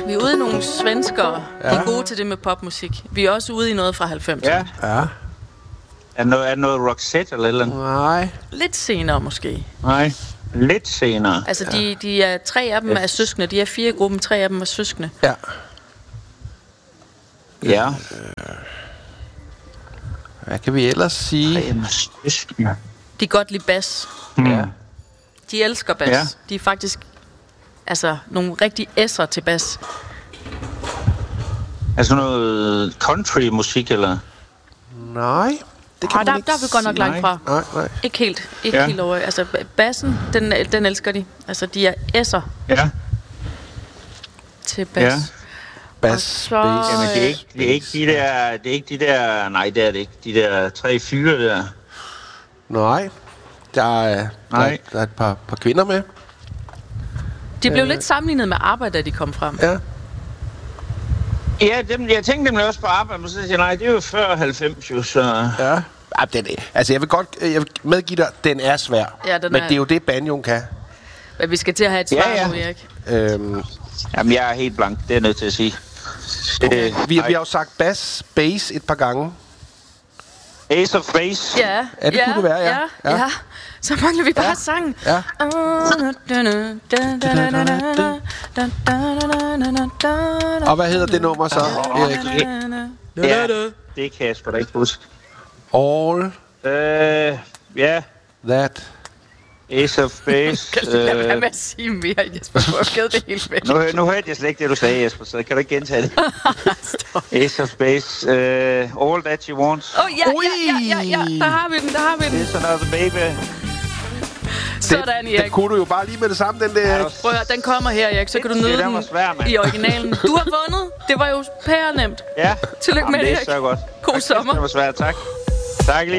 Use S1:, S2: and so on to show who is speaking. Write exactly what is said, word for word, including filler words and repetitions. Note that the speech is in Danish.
S1: Vi er ude i nogle svenskere, ja. De er gode til det med popmusik. Vi er også ude i noget fra halvfemserne.
S2: Ja. Ja.
S3: Er noget, er det noget Roxette eller eller andet?
S2: Nej.
S1: Lidt senere måske.
S3: Nej, lidt senere.
S1: Altså, ja. de, de er tre af dem
S3: Yes.
S1: er søskende. De er fire i gruppen, tre af dem er søskende.
S2: Ja.
S3: Ja.
S2: Hvad kan vi ellers sige?
S3: Tre af dem er søskende.
S1: De kan godt lide bas.
S3: Mm.
S2: Ja.
S1: De elsker bas.
S3: Ja.
S1: De er faktisk altså nogle rigtig esser til bas.
S3: Altså noget country-musik, eller?
S2: Nej. Det kan
S1: Arh,
S2: man
S1: der,
S2: ikke
S1: der er vi godt nok
S3: sige.
S1: langt fra.
S2: Nej, nej.
S1: Ikke helt. Ikke
S3: Ja.
S1: helt over. Altså, bassen, den, den elsker de. Altså, de er esser
S3: Ja.
S1: til bas.
S3: Ja.
S2: Bass,
S1: så-
S2: bass.
S3: Jamen, det er ikke, det er ikke de der... Det er ikke de der... Nej, det er det ikke. De der tre fyre der.
S2: Nej. Der er, der,
S3: Nej.
S2: er, der er et par, par kvinder med.
S1: De blev lidt sammenlignet med arbejde, da de kom frem.
S2: Ja.
S3: Ja, dem, jeg tænkte nemlig også på arbejde, men så siger jeg, nej, det er jo før halvfems, jo, så...
S2: Ja. Ja, den, altså, jeg vil godt jeg vil medgive dig, den er svær.
S1: Ja, den
S2: men
S1: er-
S2: det er jo det, banjoen kan.
S1: Men vi skal til at have et svar
S3: Ja, ja.
S1: nu, Erik.
S2: Øhm,
S3: Jamen, jeg er helt blank, det er jeg nødt til at sige. Det,
S2: vi, vi har jo sagt bass, bass et par gange.
S3: Ace of Base.
S1: Ja,
S2: Ja, det
S1: ja,
S2: kunne det være, ja.
S1: ja.
S2: Ja.
S1: ja. Så mangler vi bare
S2: Ja.
S1: sangen.
S2: Ja. Og hvad hedder det nummer så, Erik?
S3: Ja, det kan jeg sgu da ikke huske.
S2: All
S3: Øh, ja,
S2: that.
S3: Ace of Base.
S1: Kan du lade være
S3: Øh,
S1: med at sige mere, Jesper? Du har givet det helt væk.
S3: nu, nu hørte jeg slet ikke det, du sagde, Jesper, så kan du ikke gentage det. Ace of Base. Øh, All That You Want.
S1: Åh, oh, ja, ja, ja, ja, ja. Der har vi den, der har vi den.
S3: It's Another Baby.
S1: Sådan,
S2: Den
S1: Erik.
S2: kunne du jo bare lige med det samme, den der.
S1: Prøv at høre, den kommer her, Erik. Så kan du
S3: Det
S1: nyde
S3: der var
S1: den
S3: svær, mand.
S1: i originalen. Du har vundet. Det var jo pærenemt.
S3: Ja.
S1: Tillykke
S3: Jamen,
S1: med det,
S3: det er
S1: Erik.
S3: så godt.
S1: God
S3: Tak,
S1: sommer.
S3: Det var svært, tak. Tak lige